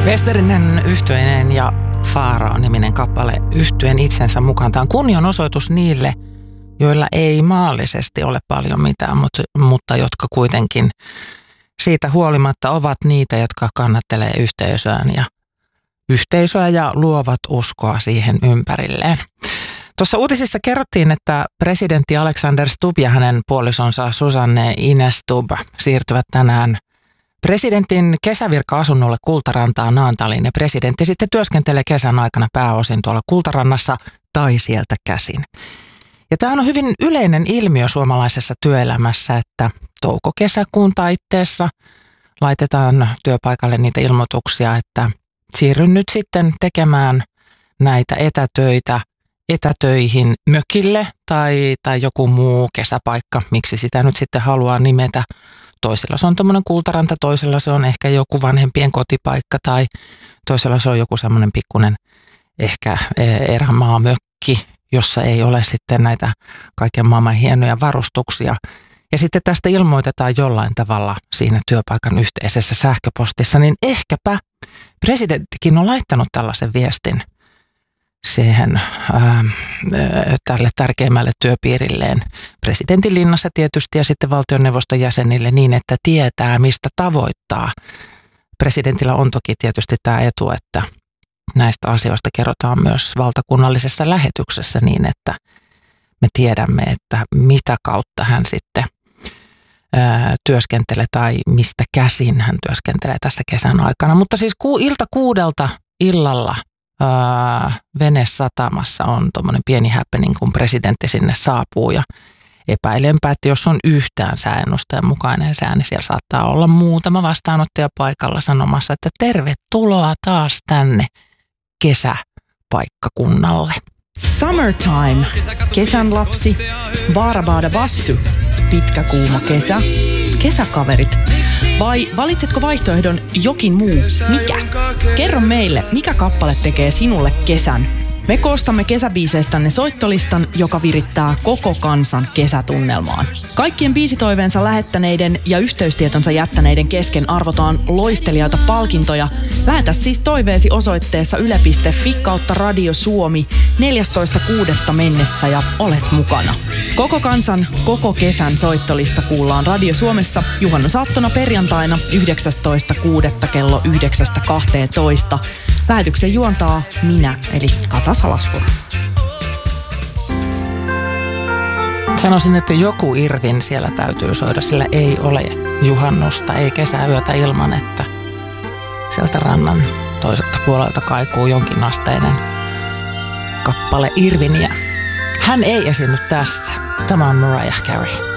Westerinen Yhtyeinen ja Faarao-niminen kappale yhtyeen itsensä mukaan. Tämä on kunnianosoitus niille, joilla ei maallisesti ole paljon mitään, mutta jotka kuitenkin siitä huolimatta ovat niitä, jotka kannattelee yhteisöä ja luovat uskoa siihen ympärilleen. Tuossa uutisissa kerrottiin, että presidentti Alexander Stubb ja hänen puolisonsa Susanne Ines Stubb siirtyvät tänään presidentin kesävirka-asunnolle Kultarantaan Naantaliin, ja presidentti sitten työskentelee kesän aikana pääosin tuolla Kultarannassa tai sieltä käsin. Ja tämä on hyvin yleinen ilmiö suomalaisessa työelämässä, että touko-kesäkuun taitteessa laitetaan työpaikalle niitä ilmoituksia, että siirryn nyt sitten tekemään näitä etätöihin mökille tai joku muu kesäpaikka, miksi sitä nyt sitten haluaa nimetä. Toisella se on tuommoinen Kultaranta, toisella se on ehkä joku vanhempien kotipaikka tai toisella se on joku semmoinen pikkuinen ehkä erämaamökki, jossa ei ole sitten näitä kaiken maailman hienoja varustuksia. Ja sitten tästä ilmoitetaan jollain tavalla siinä työpaikan yhteisessä sähköpostissa, niin ehkäpä presidenttikin on laittanut tällaisen viestin siihen tälle tärkeimmälle työpiirilleen presidentin linnassa tietysti ja sitten valtioneuvoston jäsenille niin, että tietää mistä tavoittaa. Presidentillä on toki tietysti tämä etu, että näistä asioista kerrotaan myös valtakunnallisessa lähetyksessä niin, että me tiedämme, että mitä kautta hän sitten työskentelee tai mistä käsin hän työskentelee tässä kesän aikana. Mutta siis ilta 6 illalla Venesatamassa on tuommoinen pieni happening, kun presidentti sinne saapuu ja epäilenpä, että jos on yhtään sääennusteen mukainen sää, niin siellä saattaa olla muutama vastaanottaja paikalla sanomassa, että tervetuloa taas tänne kesäpaikkakunnalle. Summertime, kesän lapsi, Baarabaada Bastu, pitkä kuuma kesä, kesäkaverit. Vai valitsetko vaihtoehdon jokin muu? Mikä? Kerro meille, mikä kappale tekee sinulle kesän? Me koostamme kesäbiiseistänne soittolistan, joka virittää koko kansan kesätunnelmaan. Kaikkien biisitoiveensa lähettäneiden ja yhteystietonsa jättäneiden kesken arvotaan loistelijaita palkintoja. Lähetä siis toiveesi osoitteessa yle.fi/Radio Suomi 14.6. mennessä ja olet mukana. Koko kansan, koko kesän soittolista kuullaan Radio Suomessa juhannusaattona perjantaina 19.6. kello 9.12. Lähetyksen juontaa minä, eli Kata Salaspuro. Sanoisin, että joku Irvin siellä täytyy soida, sillä ei ole juhannusta, ei kesäyötä ilman, että sieltä rannan toiselta puolelta kaikuu jonkinasteinen kappale Irviniä. Hän ei esiinny tässä. Tämä on Mariah Carey.